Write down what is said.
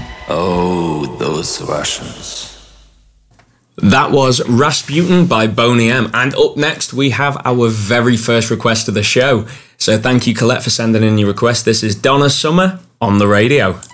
Oh, those Russians. That was Rasputin by Boney M. And up next, we have our very first request of the show. So thank you, Colette, for sending in your request. This is Donna Summer on the radio.